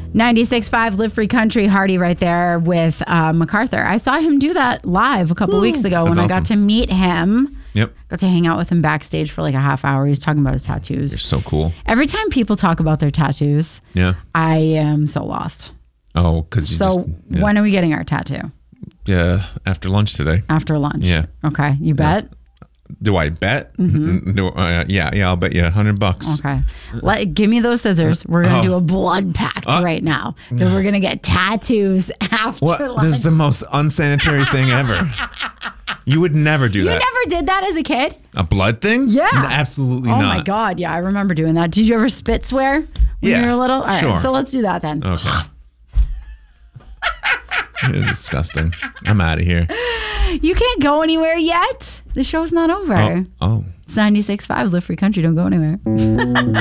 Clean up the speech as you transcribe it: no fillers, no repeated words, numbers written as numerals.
96.5 Live Free Country, Hardy right there with MacArthur. I saw him do that live a couple weeks ago when I got to meet him. Yep. Got to hang out with him backstage for like a half hour. He was talking about his tattoos. You're so cool. Every time people talk about their tattoos, Yeah. I am so lost. Oh, because you just... Yeah. When are we getting our tattoo? Yeah, after lunch today. After lunch. Yeah. Okay. You bet? Do I bet? Mm-hmm. Yeah, I'll bet you $100. Okay. Give me those scissors. We're going to do a blood pact right now. Then we're going to get tattoos after What? lunch. This is the most unsanitary thing ever. You would never do that. You never did that as a kid? A blood thing? Yeah. Absolutely not. Oh my God. Yeah, I remember doing that. Did you ever spit swear when you were little? All right. Sure. So let's do that then. Okay. You're disgusting. I'm out of here. You can't go anywhere yet. The show's not over. Oh. It's 96.5 Live Free Country. Don't go anywhere.